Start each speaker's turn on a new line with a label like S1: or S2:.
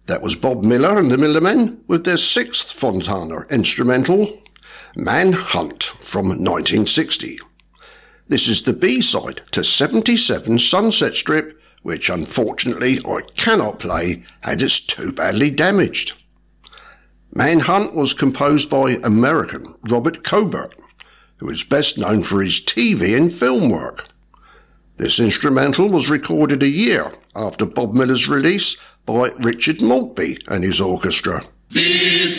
S1: That was Bob Miller and the Millermen with their sixth Fontana instrumental, Manhunt, from 1960. This is the B-side to 77 Sunset Strip, which unfortunately I cannot play as it's too badly damaged. Manhunt was composed by American Robert Cobert, who is best known for his TV and film work. This instrumental was recorded a year after Bob Miller's release by Richard Maltby and his orchestra.